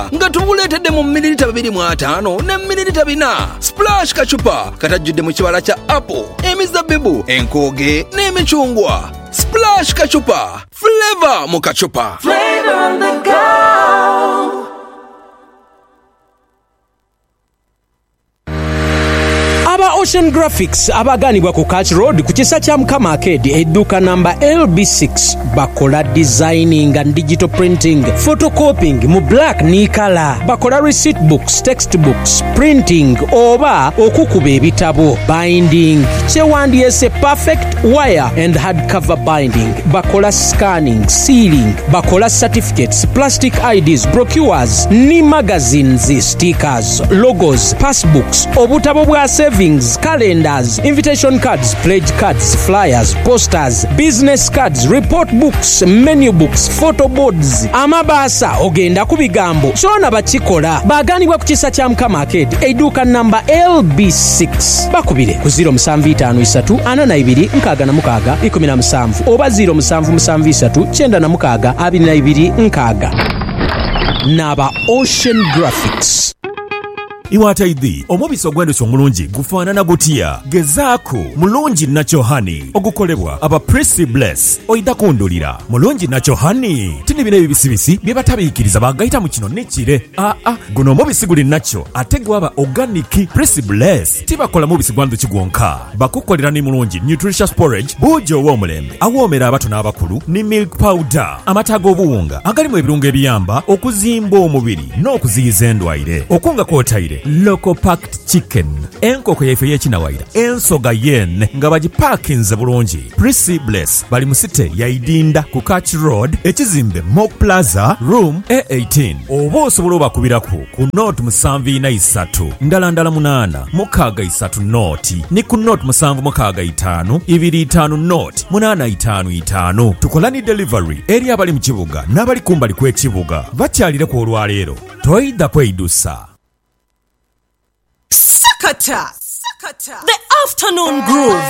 nga tubuleetedde mu mililita 2.5 ne mililita 4. Splash kachupa katajjudde mu kibala kya apple, emizabbibu, enkooge n'emicungwa. Splash kachupa, flavor mu kachupa. Flavor on the go. Aba Ocean Graphics abaganibwa ku Catch Road ku kisa kya Mukama Arcade edduuka namba LB6 bakola designing and digital printing, photocopying mu black ne color, bakola receipt books, textbooks, printing oba okukuba ebitabo, binding, kyewandyese perfect wire and hardcover binding, bakola scanning, sealing, bakola certificates, plastic IDs, brochures ne magazines, stickers, logos, passbooks, obutabo bwa savings, calendars, invitation cards, pledge cards, flyers, posters, business cards, report books, menu books, photo boards. Amabasa ogenda ku bigambo kyona bakikola. Baganibwa ku kisa kya Mukama Arcade edduuka namba LB6 bakubire ku 0753426617 oba 07739226 Naba Ocean Graphics. Iwataidhi omubisi ogw'endhuki omulungi gufaanana gutya? Gezaako mulungi Nacho Honey ogukolebwa aba Prissy Bless oyita kundulira. Mulungi Nacho Honey tini bino ebibisibisi bye batabiikiriza bagayita mu kino nekire. Guno omubisi guli Nacho ate gwaba organic. Prissy Bless tibakola mubisi gwa ndhuki gwonka, bakukolera ne mulungi nutritious porridge buujo ow'omulembe awoomera abato n'abakulu ne milk powder, amata ag'obuwunga agalimu ebirungo ebiyamba okuzimba omubiri n'okuziyiza endwaire, okunga kwotaire local packed chicken, enkoko yaife y'ekinawaira, ensoga yen nga bagipakinze bulungi. Prissy Bless bali mu site ya Idinda ku Catch Road, ekizimbe Mock Plaza room A18, oba osobola obakubirako ku note 743 ndala 8 mukaaga 3 note ni ku note 765 25 note 855. Tukola ni delivery eri abali mu kibuga n'abali kumbali kw'ekibuga bakyalire ku olwaleero. Toyida kweyidusa. Sakata. The afternoon groove.